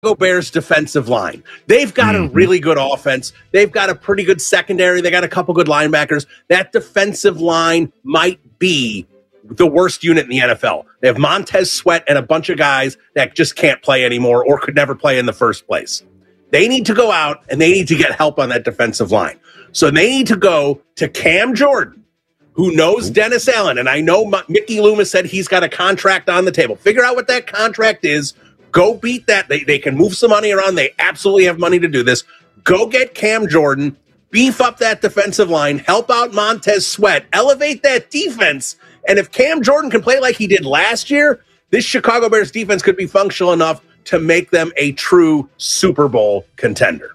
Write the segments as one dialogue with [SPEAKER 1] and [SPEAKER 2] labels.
[SPEAKER 1] Bears defensive line. They've got a really good offense. They've got a pretty good secondary. They got a couple good linebackers. That defensive line might be the worst unit in the NFL. They have Montez Sweat and a bunch of guys that just can't play anymore or could never play in the first place. They need to go out and they need to get help on that defensive line. So they need to go to Cam Jordan, who knows Dennis Allen. And I know Mickey Loomis said he's got a contract on the table. Figure out what that contract is. Go beat that. They can move some money around. They absolutely have money to do this. Go get Cam Jordan, beef up that defensive line, help out Montez Sweat, elevate that defense. And if Cam Jordan can play like he did last year, this Chicago Bears defense could be functional enough to make them a true Super Bowl contender.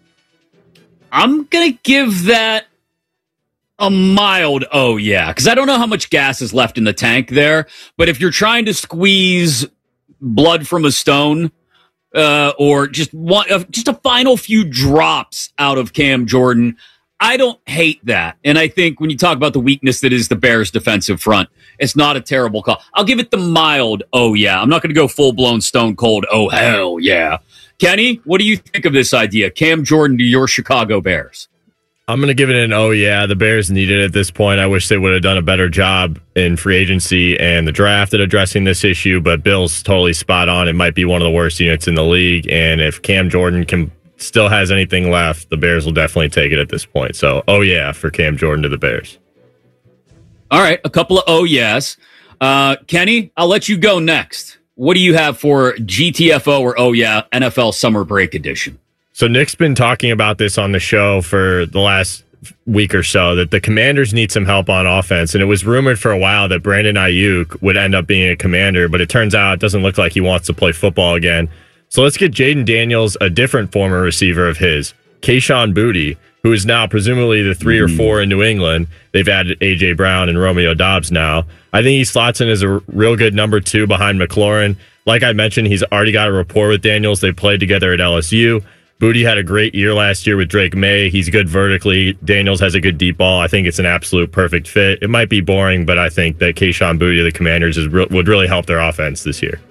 [SPEAKER 2] I'm going to give that a mild oh yeah, because I don't know how much gas is left in the tank there. But if you're trying to squeeze blood from a stone, or just a final few drops out of Cam Jordan, I don't hate that. And I think when you talk about the weakness that is the Bears' defensive front, it's not a terrible call. I'll give it the mild oh yeah. I'm not going to go full-blown stone cold oh hell yeah. Kenny, what do you think of this idea? Cam Jordan to your Chicago Bears.
[SPEAKER 3] I'm going to give it an oh yeah. The Bears need it at this point. I wish they would have done a better job in free agency and the draft at addressing this issue, but Bill's totally spot on. It might be one of the worst units in the league, and if Cam Jordan still has anything left, the Bears will definitely take it at this point. So, oh yeah, for Cam Jordan to the Bears.
[SPEAKER 2] All right, a couple of oh yes. Kenny, I'll let you go next. What do you have for GTFO or oh yeah, NFL Summer Break Edition?
[SPEAKER 3] So Nick's been talking about this on the show for the last week or so, that the Commanders need some help on offense. And it was rumored for a while that Brandon Ayuk would end up being a Commander, but it turns out it doesn't look like he wants to play football again. So let's get Jaden Daniels, a different former receiver of his, Kayshon Boutte, who is now presumably the 3 or 4 in New England. They've added A.J. Brown and Romeo Doubs now. I think he slots in as a real good number 2 behind McLaurin. Like I mentioned, he's already got a rapport with Daniels. They played together at LSU. Boutte had a great year last year with Drake May. He's good vertically. Daniels has a good deep ball. I think it's an absolute perfect fit. It might be boring, but I think that Kayshon Boutte of the Commanders would really help their offense this year.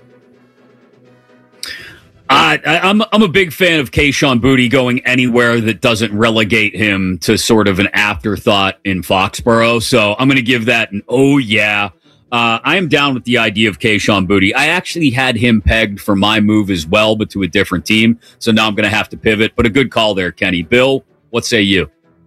[SPEAKER 2] I'm a big fan of Kayshon Boutte going anywhere that doesn't relegate him to sort of an afterthought in Foxborough. So I'm going to give that an oh yeah. I am down with the idea of Kayshon Boutte. I actually had him pegged for my move as well, but to a different team. So now I'm going to have to pivot. But a good call there, Kenny. Bill, what say you?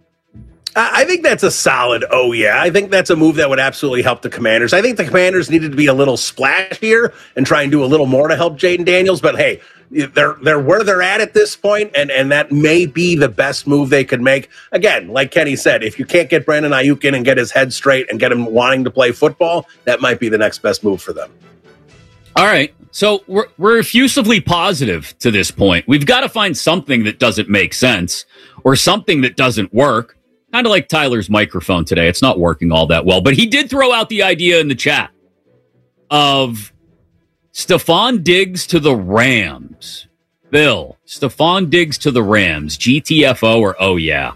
[SPEAKER 1] I think that's a solid oh yeah. I think that's a move that would absolutely help the Commanders. I think the Commanders needed to be a little splashier and try and do a little more to help Jaden Daniels. But hey, they're where they're at this point, and that may be the best move they could make. Again, like Kenny said, if you can't get Brandon Ayuk in and get his head straight and get him wanting to play football, that might be the next best move for them.
[SPEAKER 2] All right. So we're effusively positive to this point. We've got to find something that doesn't make sense or something that doesn't work. Kind of like Tyler's microphone today. It's not working all that well, but he did throw out the idea in the chat of Stephon Diggs to the Rams. Bill, Stephon Diggs to the Rams. GTFO or oh yeah?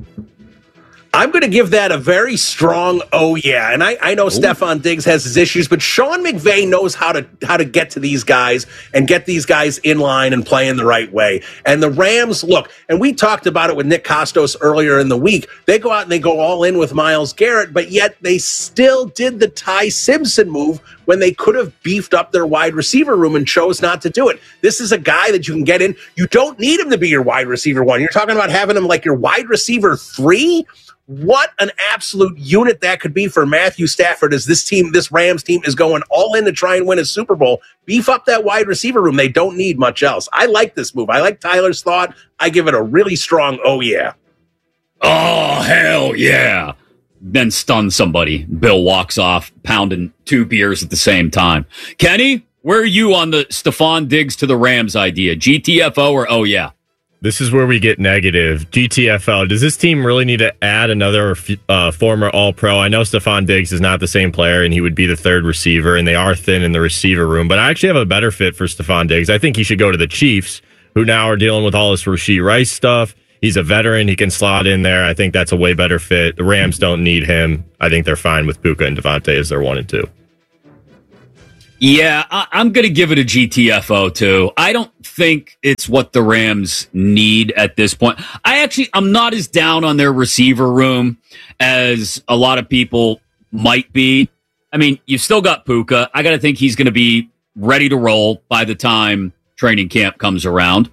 [SPEAKER 1] I'm going to give that a very strong oh yeah. And I know Stephon Diggs has his issues, but Sean McVay knows how to get to these guys and get these guys in line and play in the right way. And the Rams, look, and we talked about it with Nick Kostos earlier in the week. They go out and they go all in with Myles Garrett, but yet they still did the Ty Simpson move when they could have beefed up their wide receiver room and chose not to do it. This is a guy that you can get in. You don't need him to be your wide receiver 1. You're talking about having him like your wide receiver 3. What an absolute unit that could be for Matthew Stafford as this Rams team is going all in to try and win a Super Bowl. Beef up that wide receiver room. They don't need much else. I like this move. I like Tyler's thought. I give it a really strong oh yeah.
[SPEAKER 2] Oh, hell yeah. Then stun somebody. Bill walks off, pounding 2 beers at the same time. Kenny, where are you on the Stephon Diggs to the Rams idea? GTFO or oh yeah?
[SPEAKER 3] This is where we get negative. GTFO. Does this team really need to add another former All-Pro? I know Stephon Diggs is not the same player, and he would be the 3rd receiver, and they are thin in the receiver room. But I actually have a better fit for Stephon Diggs. I think he should go to the Chiefs, who now are dealing with all this Rashee Rice stuff. He's a veteran. He can slot in there. I think that's a way better fit. The Rams don't need him. I think they're fine with Puka and Devontae as their 1 and 2.
[SPEAKER 2] Yeah, I'm going to give it a GTFO too. I don't think it's what the Rams need at this point. I'm not as down on their receiver room as a lot of people might be. I mean, you've still got Puka. I got to think he's going to be ready to roll by the time training camp comes around.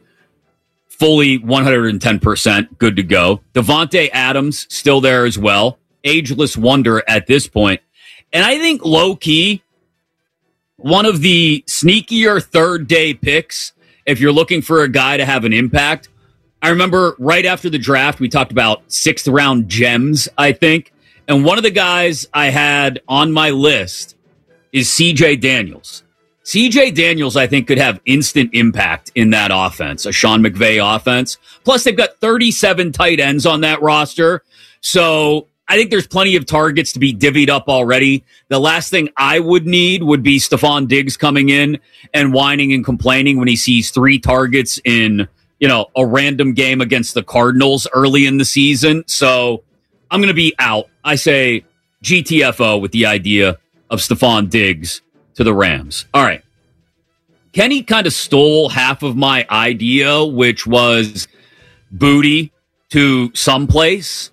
[SPEAKER 2] Fully 110% good to go. Devontae Adams still there as well. Ageless wonder at this point. And I think low key, one of the sneakier third day picks, if you're looking for a guy to have an impact. I remember right after the draft, we talked about 6th round gems, I think. And one of the guys I had on my list is CJ Daniels. CJ Daniels, I think, could have instant impact in that offense, a Sean McVay offense. Plus, they've got 37 tight ends on that roster. So I think there's plenty of targets to be divvied up already. The last thing I would need would be Stephon Diggs coming in and whining and complaining when he sees 3 targets in, a random game against the Cardinals early in the season. So I'm going to be out. I say GTFO with the idea of Stephon Diggs to the Rams. All right. Kenny kind of stole half of my idea, which was Booty to someplace.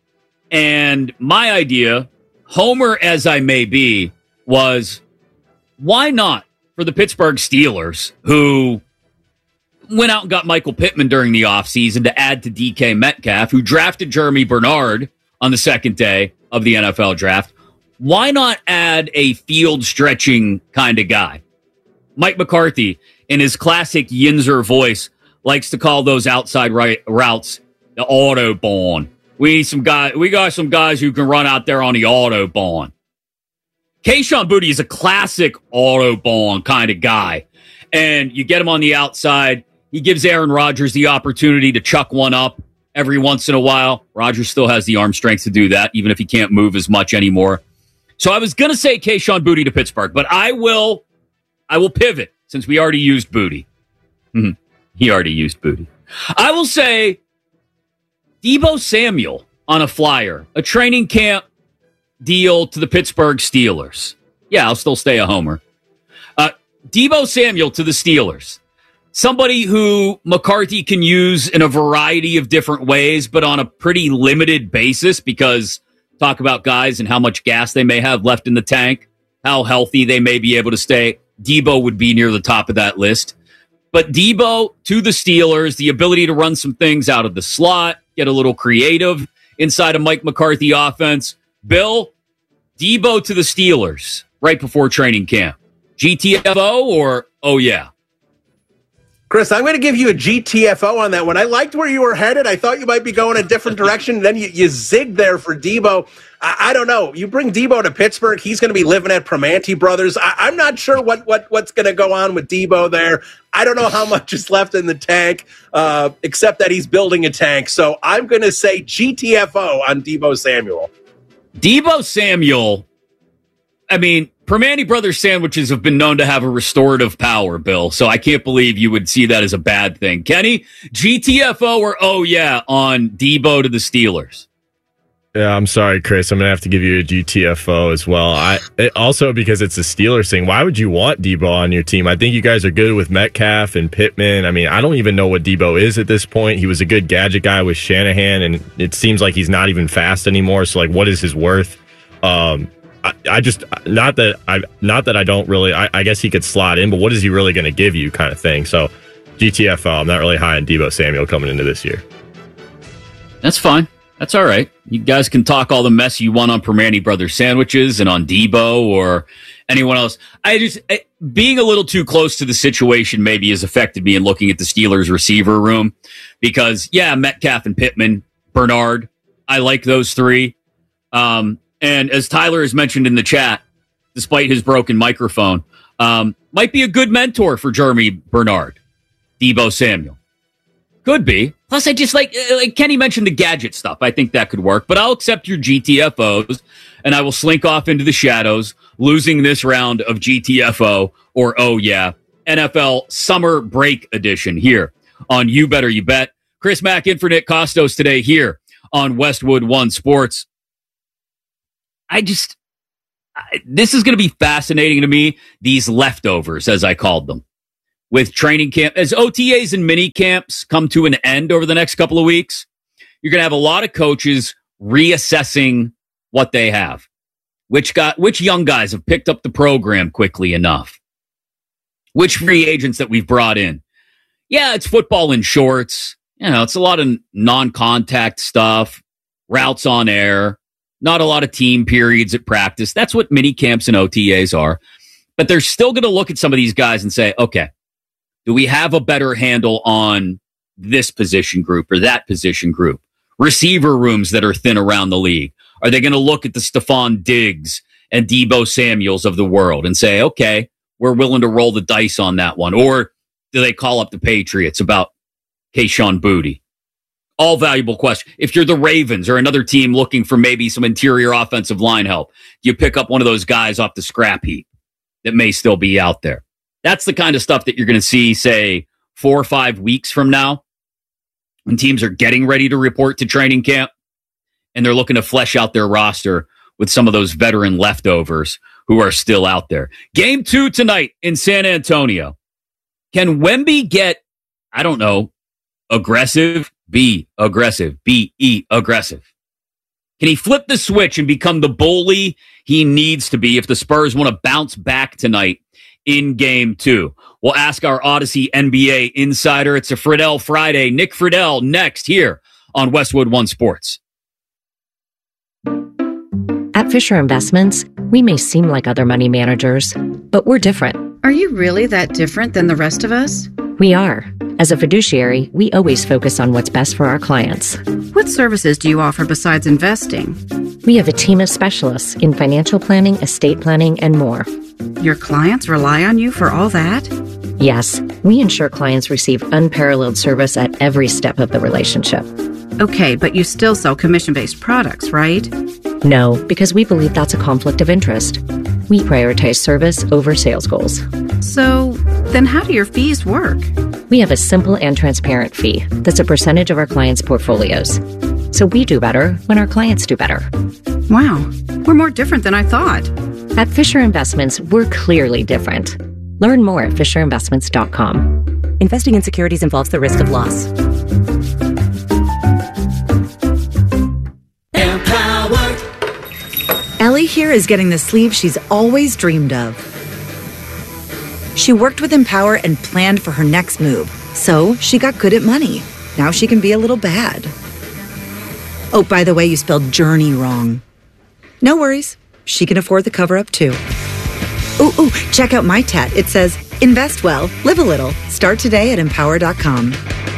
[SPEAKER 2] And my idea, homer as I may be, was why not for the Pittsburgh Steelers, who went out and got Michael Pittman during the offseason to add to DK Metcalf, who drafted Jeremy Bernard on the second day of the NFL draft. Why not add a field stretching kind of guy? Mike McCarthy, in his classic Yinzer voice, likes to call those outside routes the Autobahn. We got some guys who can run out there on the Autobahn. Kayshon Boutte is a classic Autobahn kind of guy. And you get him on the outside. He gives Aaron Rodgers the opportunity to chuck one up every once in a while. Rodgers still has the arm strength to do that, even if he can't move as much anymore. So I was going to say Kayshon Boutte to Pittsburgh, but I will pivot since we already used Boutte. He already used Boutte. I will say Deebo Samuel on a flyer, a training camp deal to the Pittsburgh Steelers. Yeah, I'll still stay a homer. Deebo Samuel to the Steelers. Somebody who McCarthy can use in a variety of different ways, but on a pretty limited basis, because talk about guys and how much gas they may have left in the tank, how healthy they may be able to stay. Deebo would be near the top of that list. But Deebo to the Steelers, the ability to run some things out of the slot, get a little creative inside a Mike McCarthy offense. Bill, Deebo to the Steelers right before training camp. GTFO or oh yeah?
[SPEAKER 1] Chris, I'm going to give you a GTFO on that one. I liked where you were headed. I thought you might be going a different direction. Then you zigged there for Deebo. I don't know. You bring Deebo to Pittsburgh, he's going to be living at Primanti Brothers. I'm not sure what's going to go on with Deebo there. I don't know how much is left in the tank, except that he's building a tank. So I'm going to say GTFO on Deebo Samuel.
[SPEAKER 2] Deebo Samuel, I mean, Primanti Brothers sandwiches have been known to have a restorative power, Bill, so I can't believe you would see that as a bad thing. Kenny, GTFO or oh yeah on Deebo to the Steelers?
[SPEAKER 3] Yeah, I'm sorry, Chris. I'm going to have to give you a GTFO as well. Also, because it's a Steelers thing, why would you want Deebo on your team? I think you guys are good with Metcalf and Pittman. I mean, I don't even know what Deebo is at this point. He was a good gadget guy with Shanahan, and it seems like he's not even fast anymore. So, like, what is his worth? I just not that I don't really. I guess he could slot in, but what is he really going to give you, kind of thing. So, GTFO. I'm not really high on Deebo Samuel coming into this year.
[SPEAKER 2] That's fine. That's all right. You guys can talk all the mess you want on Primanti Brothers sandwiches and on Deebo or anyone else. Being a little too close to the situation maybe has affected me in looking at the Steelers receiver room because, yeah, Metcalf and Pittman, Bernard, I like those three. And as Tyler has mentioned in the chat, despite his broken microphone, might be a good mentor for Jeremy Bernard, Deebo Samuel. Could be. Plus, I just like Kenny mentioned the gadget stuff. I think that could work. But I'll accept your GTFOs, and I will slink off into the shadows, losing this round of GTFO or oh yeah, NFL Summer Break Edition here on You Better You Bet. Chris Mack in for Nick Costos today here on Westwood One Sports. this is going to be fascinating to me, these leftovers, as I called them, with training camp. As OTAs and mini camps come to an end over the next couple of weeks, you're going to have a lot of coaches reassessing what they have. Which young guys have picked up the program quickly enough? Which free agents that we've brought in? Yeah, it's football in shorts. It's a lot of non-contact stuff, routes on air, not a lot of team periods at practice. That's what mini camps and OTAs are. But they're still going to look at some of these guys and say, okay, do we have a better handle on this position group or that position group? Receiver rooms that are thin around the league. Are they going to look at the Stephon Diggs and Deebo Samuels of the world and say, okay, we're willing to roll the dice on that one? Or do they call up the Patriots about Kayshon Boutte? All valuable questions. If you're the Ravens or another team looking for maybe some interior offensive line help, you pick up one of those guys off the scrap heap that may still be out there. That's the kind of stuff that you're going to see, say, 4 or 5 weeks from now when teams are getting ready to report to training camp and they're looking to flesh out their roster with some of those veteran leftovers who are still out there. Game 2 tonight in San Antonio. Can Wemby get, I don't know, aggressive? Be aggressive. Be aggressive. Can he flip the switch and become the bully he needs to be if the Spurs want to bounce back tonight in Game 2? We'll ask our Odyssey NBA insider. It's a Friedel Friday. Nick Friedel next here on Westwood One Sports.
[SPEAKER 4] At Fisher Investments, we may seem like other money managers, but we're different.
[SPEAKER 5] Are you really that different than the rest of us?
[SPEAKER 4] We are. As a fiduciary, we always focus on what's best for our clients.
[SPEAKER 5] What services do you offer besides investing?
[SPEAKER 4] We have a team of specialists in financial planning, estate planning, and more.
[SPEAKER 5] Your clients rely on you for all that?
[SPEAKER 4] Yes, we ensure clients receive unparalleled service at every step of the relationship.
[SPEAKER 5] Okay, but you still sell commission-based products, right?
[SPEAKER 4] No, because we believe that's a conflict of interest. We prioritize service over sales goals.
[SPEAKER 5] So, then how do your fees work?
[SPEAKER 4] We have a simple and transparent fee that's a percentage of our clients' portfolios. So we do better when our clients do better.
[SPEAKER 5] Wow, we're more different than I thought.
[SPEAKER 4] At Fisher Investments, we're clearly different. Learn more at FisherInvestments.com.
[SPEAKER 6] Investing in securities involves the risk of loss.
[SPEAKER 7] Ellie here is getting the sleeve she's always dreamed of. She worked with Empower and planned for her next move, so she got good at money. Now she can be a little bad. Oh, by the way, you spelled journey wrong. No worries. She can afford the cover-up too. Ooh, check out my tat. It says, invest well, live a little. Start today at Empower.com.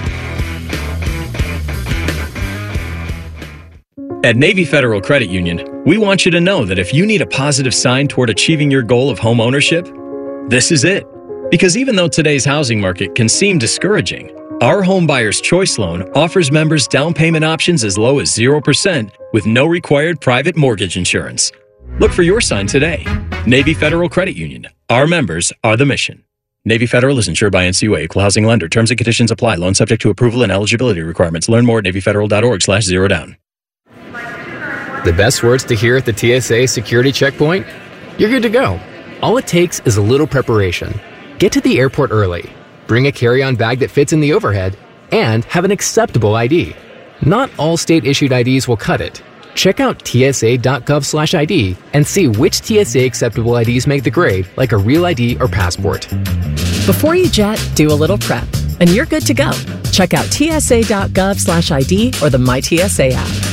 [SPEAKER 8] At Navy Federal Credit Union, we want you to know that if you need a positive sign toward achieving your goal of home ownership, this is it. Because even though today's housing market can seem discouraging, our Home Buyer's Choice Loan offers members down payment options as low as 0% with no required private mortgage insurance. Look for your sign today. Navy Federal Credit Union. Our members are the mission. Navy Federal is insured by NCUA, Equal Housing Lender. Terms and conditions apply. Loan subject to approval and eligibility requirements. Learn more at NavyFederal.org/zerodown.
[SPEAKER 9] The best words to hear at the TSA security checkpoint? You're good to go. All it takes is a little preparation. Get to the airport early. Bring a carry-on bag that fits in the overhead. And have an acceptable ID. Not all state-issued IDs will cut it. Check out tsa.gov/ID and see which TSA acceptable IDs make the grade, like a real ID or passport.
[SPEAKER 10] Before you jet, do a little prep, and you're good to go. Check out tsa.gov/ID or the MyTSA app.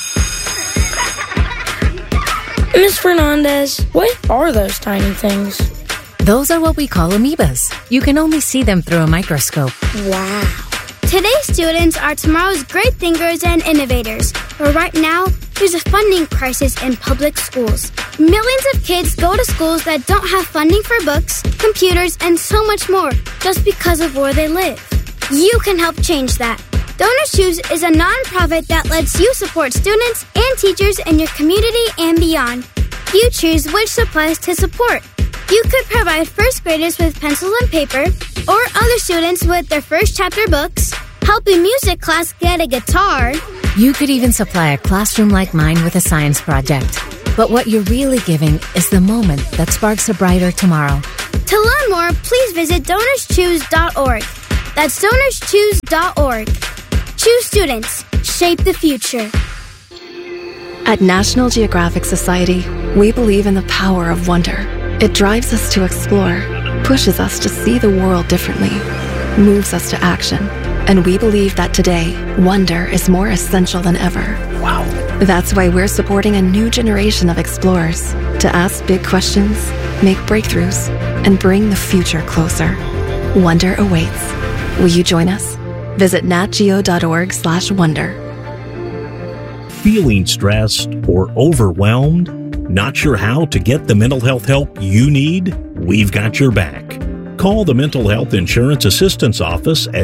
[SPEAKER 11] Ms. Fernandez, what are those tiny things?
[SPEAKER 12] Those are what we call amoebas. You can only see them through a microscope.
[SPEAKER 11] Wow. Today's students are tomorrow's great thinkers and innovators. But right now, there's a funding crisis in public schools. Millions of kids go to schools that don't have funding for books, computers, and so much more just because of where they live. You can help change that. DonorShoes is a nonprofit that lets you support students and teachers in your community and beyond. You choose which supplies to support. You could provide first graders with pencils and paper, or other students with their first chapter books, help a music class get a guitar.
[SPEAKER 12] You could even supply a classroom like mine with a science project. But what you're really giving is the moment that sparks a brighter tomorrow.
[SPEAKER 11] To learn more, please visit DonorsChoose.org. That's DonorsChoose.org. Choose students. Shape the future.
[SPEAKER 13] At National Geographic Society, we believe in the power of wonder. It drives us to explore, pushes us to see the world differently, moves us to action. And we believe that today, wonder is more essential than ever.
[SPEAKER 1] Wow.
[SPEAKER 13] That's why we're supporting a new generation of explorers to ask big questions, make breakthroughs, and bring the future closer. Wonder awaits. Will you join us? Visit natgeo.org/wonder.
[SPEAKER 14] Feeling stressed or overwhelmed? Not sure how to get the mental health help you need? We've got your back. Call the Mental Health Insurance Assistance Office at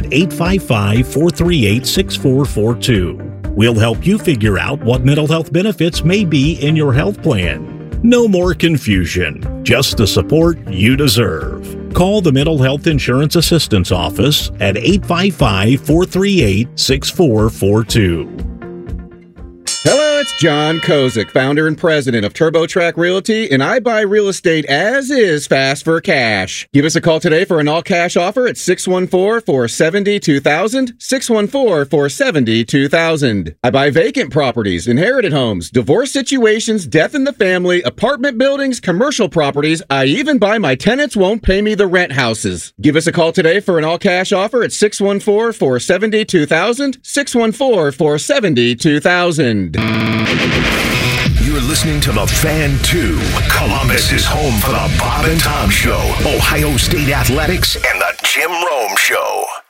[SPEAKER 14] 855-438-6442. We'll help you figure out what mental health benefits may be in your health plan. No more confusion, just the support you deserve. Call the Mental Health Insurance Assistance Office at 855-438-6442.
[SPEAKER 15] Hello, it's John Kozik, founder and president of TurboTrack Realty, and I buy real estate as is fast for cash. Give us a call today for an all-cash offer at 614-470-2000, 614-470-2000. I buy vacant properties, inherited homes, divorce situations, death in the family, apartment buildings, commercial properties. I even buy my tenants won't pay me the rent houses. Give us a call today for an all-cash offer at 614-470-2000, 614-470-2000.
[SPEAKER 16] You're listening to The Fan 2. Columbus is home for the Bob and Tom Show, Ohio State Athletics, and the Jim Rome Show.